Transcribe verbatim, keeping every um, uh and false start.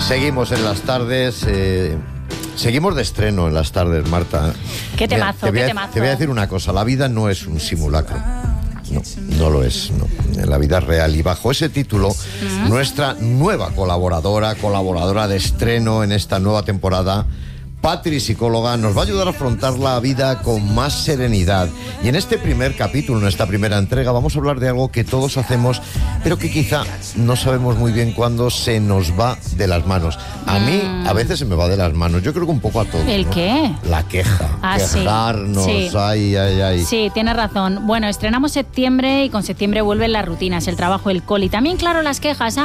Seguimos en las tardes, eh, seguimos de estreno en las tardes, Marta. Qué temazo, Mira, qué te temazo. Te voy a decir una cosa, la vida no es un simulacro. No, no lo es, no. La vida es real. Y bajo ese título, uh-huh. nuestra nueva colaboradora, colaboradora de estreno en esta nueva temporada, Patri, psicóloga, nos va a ayudar a afrontar la vida con más serenidad. Y en este primer capítulo, en esta primera entrega, vamos a hablar de algo que todos hacemos, pero que quizá no sabemos muy bien cuándo se nos va de las manos. A mí, a veces se me va de las manos. Yo creo que un poco a todos. ¿El ¿no? qué? La queja. Ah, Quejarnos. Sí. Sí. Ay, ay, ay. Sí, tienes razón. Bueno, estrenamos septiembre y con septiembre vuelven las rutinas, el trabajo, el cole y también, claro, las quejas.